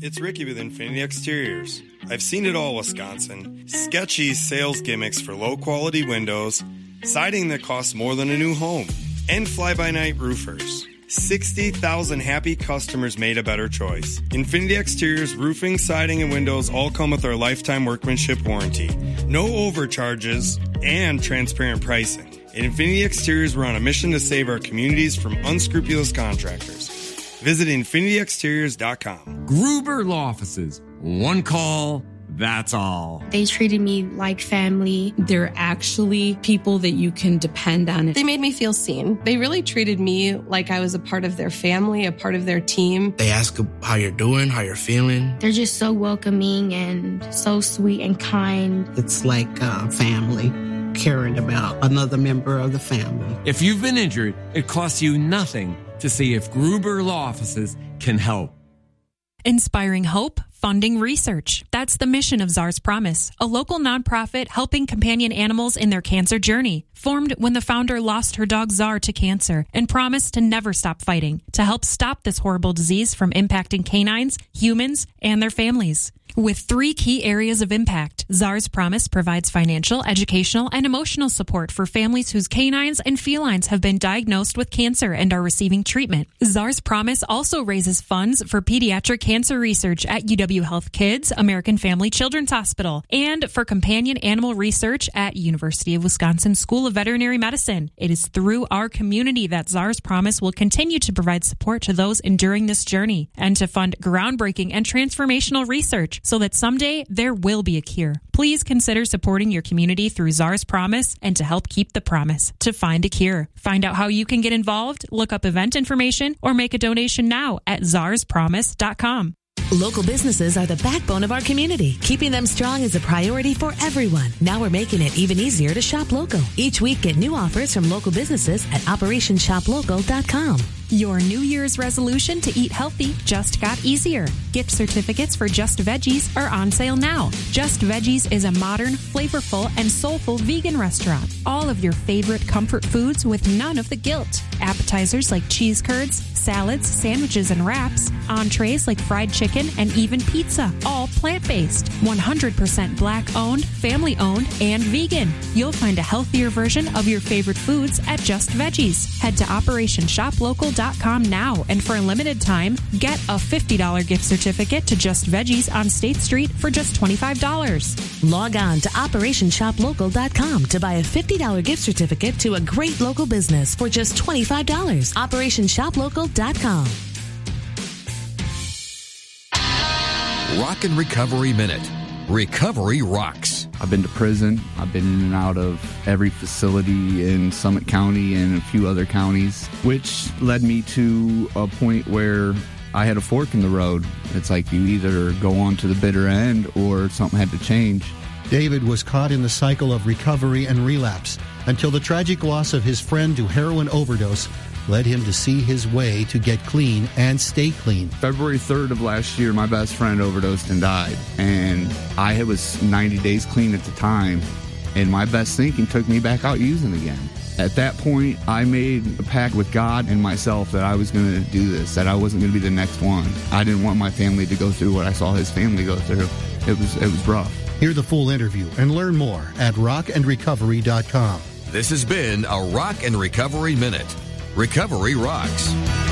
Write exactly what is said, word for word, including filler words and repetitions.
It's Ricky with Infinity Exteriors. I've seen it all, Wisconsin. Sketchy sales gimmicks for low-quality windows, siding that costs more than a new home, and fly-by-night roofers. sixty thousand happy customers made a better choice. Infinity Exteriors roofing, siding, and windows all come with our lifetime workmanship warranty. No overcharges and transparent pricing. At Infinity Exteriors, we're on a mission to save our communities from unscrupulous contractors. Visit infinity exteriors dot com. Gruber Law Offices. One call, that's all. They treated me like family. They're actually people that you can depend on. They made me feel seen. They really treated me like I was a part of their family, a part of their team. They ask how you're doing, how you're feeling. They're just so welcoming and so sweet and kind. It's like uh, family, caring about another member of the family. If you've been injured, it costs you nothing to see if Gruber Law Offices can help. Inspiring hope, funding research. That's the mission of Czar's Promise, a local nonprofit helping companion animals in their cancer journey. Formed when the founder lost her dog Czar to cancer and promised to never stop fighting to help stop this horrible disease from impacting canines, humans, and their families. With three key areas of impact, Czar's Promise provides financial, educational, and emotional support for families whose canines and felines have been diagnosed with cancer and are receiving treatment. Czar's Promise also raises funds for pediatric cancer research at U W Health Kids, American Family Children's Hospital, and for companion animal research at University of Wisconsin School of Veterinary Medicine. It is through our community that Czar's Promise will continue to provide support to those enduring this journey and to fund groundbreaking and transformational research, so that someday there will be a cure. Please consider supporting your community through Czar's Promise and to help keep the promise to find a cure. Find out how you can get involved, look up event information, or make a donation now at czars promise dot com. Local businesses are the backbone of our community. Keeping them strong is a priority for everyone. Now we're making it even easier to shop local. Each week, get new offers from local businesses at operation shop local dot com. Your New Year's resolution to eat healthy just got easier. Gift certificates for Just Veggies are on sale now. Just Veggies is a modern, flavorful, and soulful vegan restaurant. All of your favorite comfort foods with none of the guilt. Appetizers like cheese curds, salads, sandwiches, and wraps. Entrees like fried chicken and even pizza. All plant-based. one hundred percent black-owned, family-owned, and vegan. You'll find a healthier version of your favorite foods at Just Veggies. Head to operation shop local dot com now, and for a limited time, get a fifty dollars gift certificate to Just Veggies on State Street for just twenty-five dollars. Log on to operation shop local dot com to buy a fifty dollars gift certificate to a great local business for just twenty-five dollars. operation shop local dot com. Rock and Recovery Minute. Recovery rocks. I've been to prison. I've been in and out of every facility in Summit County and a few other counties, which led me to a point where I had a fork in the road. It's like you either go on to the bitter end or something had to change. David was caught in the cycle of recovery and relapse until the tragic loss of his friend to heroin overdose led him to see his way to get clean and stay clean. February third of last year, my best friend overdosed and died. And I was ninety days clean at the time. And my best thinking took me back out using again. At that point, I made a pact with God and myself that I was going to do this, that I wasn't going to be the next one. I didn't want my family to go through what I saw his family go through. It was, it was rough. Hear the full interview and learn more at rock and recovery dot com. This has been a Rock and Recovery Minute. Recovery rocks.